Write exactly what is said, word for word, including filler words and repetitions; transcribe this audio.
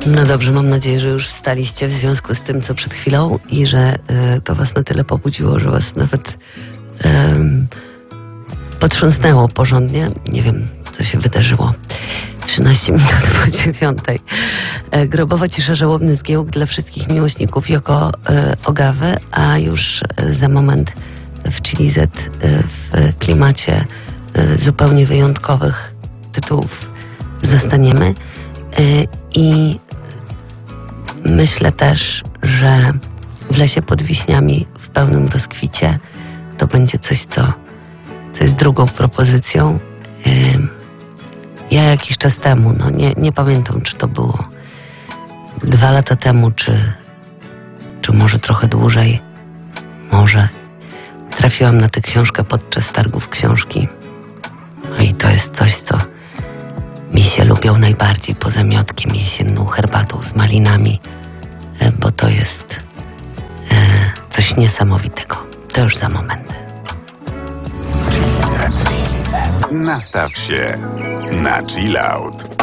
No dobrze, mam nadzieję, że już wstaliście w związku z tym, co przed chwilą i że y, to was na tyle pobudziło, że was nawet y, potrząsnęło porządnie. Nie wiem, co się wydarzyło. trzynaście minut po dziewiątej. E, grobowa cisza, żałobny zgiełk dla wszystkich miłośników Yoko e, Ogawy, a już e, za moment w Chili Z e, w klimacie e, zupełnie wyjątkowych tytułów zostaniemy. E, I myślę też, że w lesie pod wiśniami w pełnym rozkwicie to będzie coś, co, co jest drugą propozycją. E, Ja jakiś czas temu, no nie, nie pamiętam, czy to było dwa lata temu, czy, czy może trochę dłużej, może trafiłam na tę książkę podczas targów książki. No i to jest coś, co mi się lubią najbardziej poza miodkiem, jesienną herbatą z malinami, bo to jest e, coś niesamowitego. To już za moment. Nastaw się na chill out.